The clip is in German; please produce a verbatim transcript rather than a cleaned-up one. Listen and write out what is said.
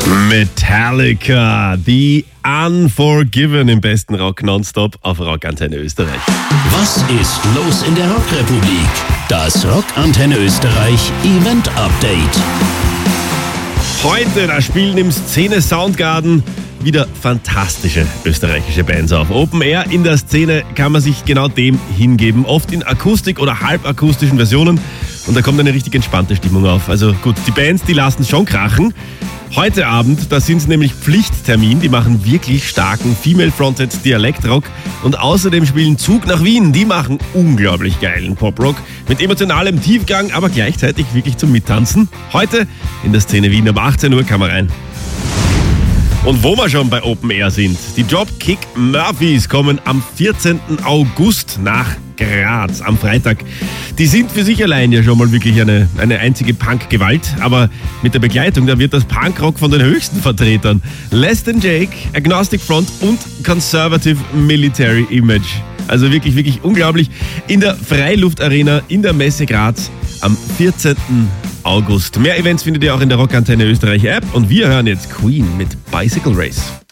Metallica, The Unforgiven im besten Rock nonstop auf Rockantenne Österreich. Was ist los in der Rockrepublik? Das Rockantenne Österreich Event Update. Heute, da spielen im Szene Soundgarden wieder fantastische österreichische Bands auf. Open Air in der Szene kann man sich genau dem hingeben, oft in Akustik- oder halbakustischen Versionen, und da kommt eine richtig entspannte Stimmung auf. Also gut, die Bands, die lassen schon krachen. Heute Abend, da sind es nämlich Pflichttermin, die machen wirklich starken Female-Fronted Dialektrock und außerdem spielen Zug nach Wien, die machen unglaublich geilen Poprock mit emotionalem Tiefgang, aber gleichzeitig wirklich zum Mittanzen. Heute in der Szene Wien, um achtzehn Uhr kann man rein. Und wo wir schon bei Open Air sind, die Dropkick Murphys kommen am vierzehnten August nach Graz am Freitag. Die sind für sich allein ja schon mal wirklich eine, eine einzige Punk-Gewalt, aber mit der Begleitung, da wird das Punkrock von den höchsten Vertretern. Less Than Jake, Agnostic Front und Conservative Military Image. Also wirklich, wirklich unglaublich. In der Freiluftarena in der Messe Graz am vierzehnten August. Mehr Events findet ihr auch in der Rockantenne Österreich App und wir hören jetzt Queen mit Bicycle Race.